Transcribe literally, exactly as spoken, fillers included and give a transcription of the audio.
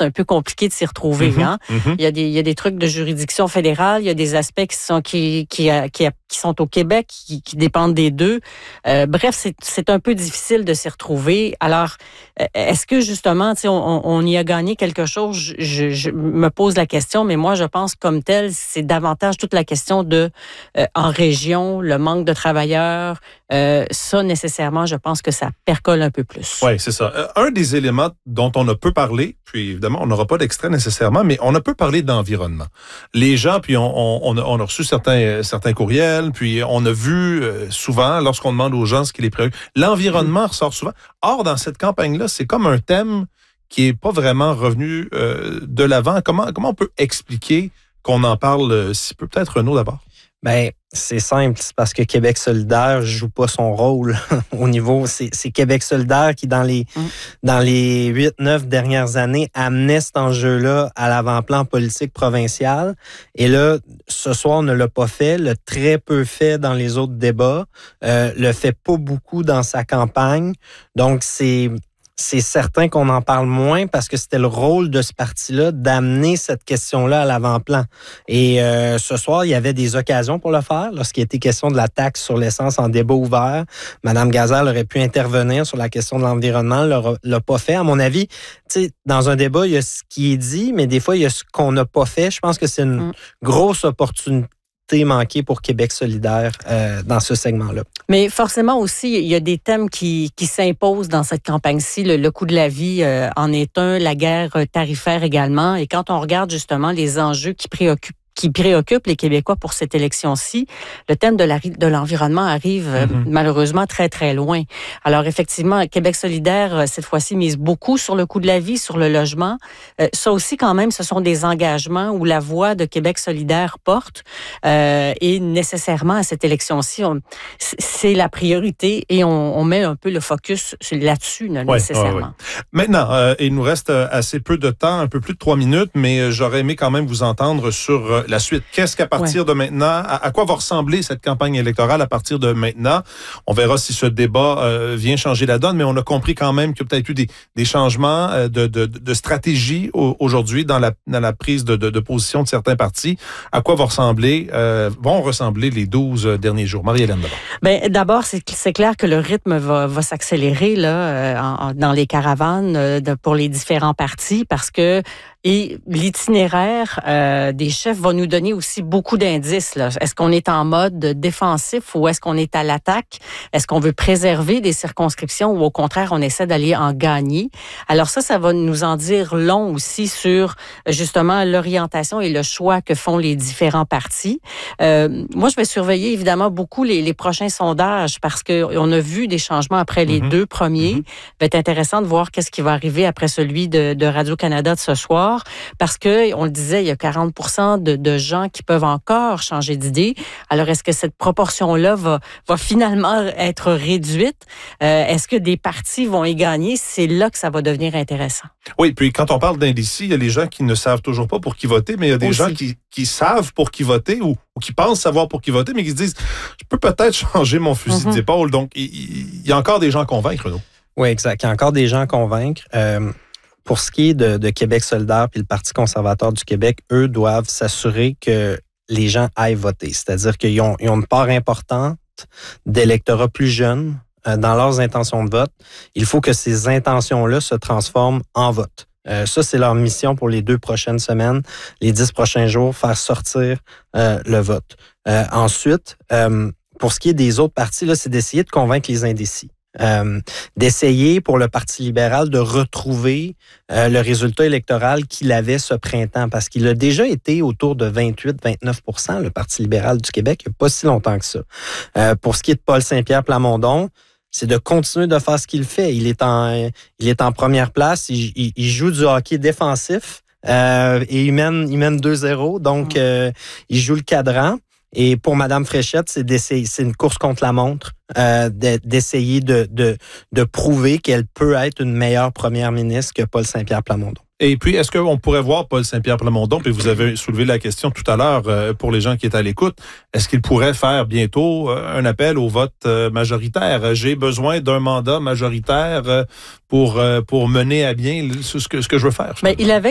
c'est un peu compliqué de s'y retrouver. Mm-hmm. Hein? Mm-hmm. Il y a des, il y a des trucs de juridiction fédérale, il y a des aspects qui sont, qui, qui, qui, qui sont au Québec, qui, qui dépendent des deux. Euh, bref, c'est, c'est un peu difficile de s'y retrouver. Alors, est-ce que justement, tu sais, on, on y a gagné quelque chose? Je, je, je me pose la question, mais moi, je pense comme tel, c'est davantage toute la question de, euh, en région, le manque de travailleurs. Euh, ça, nécessairement, je pense que ça percole un peu plus. Oui, c'est ça. Euh, un des éléments dont on a peu parlé, puis évidemment, on n'aura pas d'extrait nécessairement, mais on a peu parlé d'environnement. Les gens, puis on, on, on, a, on a reçu certains, certains courriels, puis on a vu euh, souvent, lorsqu'on demande aux gens ce qui les préoccupe, l'environnement mmh. ressort souvent. Or, dans cette campagne-là, c'est comme un thème qui n'est pas vraiment revenu euh, de l'avant. Comment, comment on peut expliquer qu'on en parle euh, si peu? Peut-être Renaud d'abord. Ben, c'est simple, c'est parce que Québec solidaire joue pas son rôle au niveau. C'est, c'est Québec solidaire qui, dans les, mmh. dans les huit neuf dernières années, amenait cet enjeu-là à l'avant-plan politique provincial. Et là, ce soir, on ne l'a pas fait, l'a très peu fait dans les autres débats, euh, le fait pas beaucoup dans sa campagne. Donc, c'est... C'est certain qu'on en parle moins parce que c'était le rôle de ce parti-là d'amener cette question-là à l'avant-plan. Et euh, ce soir, il y avait des occasions pour le faire. Lorsqu'il était question de la taxe sur l'essence en débat ouvert, Mme Gazal aurait pu intervenir sur la question de l'environnement, l'a, l'a pas fait. À mon avis, tu sais, dans un débat, il y a ce qui est dit, mais des fois, il y a ce qu'on n'a pas fait. Je pense que c'est une mmh. grosse opportunité manqué pour Québec solidaire euh, dans ce segment-là. Mais forcément aussi, il y a des thèmes qui, qui s'imposent dans cette campagne-ci. Le, le coût de la vie euh, en est un, la guerre tarifaire également. Et quand on regarde justement les enjeux qui préoccupent qui préoccupe les Québécois pour cette élection-ci, le thème de, la, de l'environnement arrive mm-hmm. malheureusement très, très loin. Alors effectivement, Québec solidaire, cette fois-ci, mise beaucoup sur le coût de la vie, sur le logement. Euh, ça aussi, quand même, ce sont des engagements où la voix de Québec solidaire porte. Euh, et nécessairement, à cette élection-ci, on, c'est la priorité et on, on met un peu le focus là-dessus, là, ouais, nécessairement. Ouais, ouais. Maintenant, euh, il nous reste assez peu de temps, un peu plus de trois minutes, mais j'aurais aimé quand même vous entendre sur la suite. Qu'est-ce qu'à partir ouais. de maintenant, à, à quoi va ressembler cette campagne électorale à partir de maintenant? On verra si ce débat euh, vient changer la donne, mais on a compris quand même qu'il y a peut-être eu des, des changements euh, de, de, de stratégie au, aujourd'hui dans la, dans la prise de, de, de position de certains partis. À quoi va ressembler, euh, vont ressembler les douze derniers jours? Marie-Hélène, d'abord. Bien, d'abord, c'est, c'est clair que le rythme va, va s'accélérer là, euh, en, dans les caravanes euh, de, pour les différents partis parce que et l'itinéraire euh, des chefs va nous donner aussi beaucoup d'indices. Là. Est-ce qu'on est en mode défensif ou est-ce qu'on est à l'attaque? Est-ce qu'on veut préserver des circonscriptions ou au contraire, on essaie d'aller en gagner? Alors ça, ça va nous en dire long aussi sur justement l'orientation et le choix que font les différents partis. Euh, moi, je vais surveiller évidemment beaucoup les, les prochains sondages parce qu'on a vu des changements après les mm-hmm. deux premiers. Mm-hmm. Ça va être intéressant de voir qu'est-ce qui va arriver après celui de, de Radio-Canada de ce soir. Parce que, on le disait, il y a quarante pour cent de, de gens qui peuvent encore changer d'idée. Alors, est-ce que cette proportion-là va, va finalement être réduite? Euh, est-ce que des partis vont y gagner? C'est là que ça va devenir intéressant. Oui, puis quand on parle d'indécis, il y a les gens qui ne savent toujours pas pour qui voter, mais il y a des Aussi. gens qui, qui savent pour qui voter ou, ou qui pensent savoir pour qui voter, mais qui se disent, je peux peut-être changer mon fusil mm-hmm. d'épaule. Donc, il, il y a encore des gens à convaincre, non? Oui, exact. Il y a encore des gens à convaincre. Euh, Pour ce qui est de, de Québec solidaire puis le Parti conservateur du Québec, eux doivent s'assurer que les gens aillent voter. C'est-à-dire qu'ils ont, ils ont une part importante d'électorats plus jeunes euh, dans leurs intentions de vote. Il faut que ces intentions-là se transforment en vote. Euh, ça, c'est leur mission pour les deux prochaines semaines, les dix prochains jours, faire sortir euh, le vote. Euh, ensuite, euh, pour ce qui est des autres partis, là, c'est d'essayer de convaincre les indécis. Euh, d'essayer pour le Parti libéral de retrouver euh, le résultat électoral qu'il avait ce printemps, parce qu'il a déjà été autour de vingt-huit à vingt-neuf pour cent, le Parti libéral du Québec, il n'y a pas si longtemps que ça. Euh, pour ce qui est de Paul Saint-Pierre Plamondon, c'est de continuer de faire ce qu'il fait. Il est en, il est en première place, il, il, il joue du hockey défensif euh, et il mène, il mène deux zéro, donc euh, il joue le cadran. Et pour Mme Fréchette, c'est, d'essayer, c'est une course contre la montre, euh, d'essayer de, de, de prouver qu'elle peut être une meilleure première ministre que Paul Saint-Pierre Plamondon. Et puis, est-ce qu'on pourrait voir Paul Saint-Pierre Plamondon, puis vous avez soulevé la question tout à l'heure euh, pour les gens qui étaient à l'écoute, est-ce qu'il pourrait faire bientôt euh, un appel au vote euh, majoritaire? J'ai besoin d'un mandat majoritaire euh, pour, euh, pour mener à bien ce que, ce que je veux faire. Mais il avait